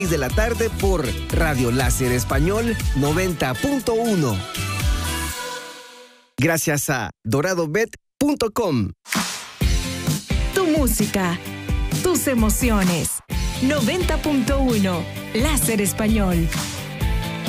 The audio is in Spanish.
de la tarde por Radio Láser Español 90.1. Gracias a doradobet.com. Tu música, tus emociones. 90.1 Láser Español.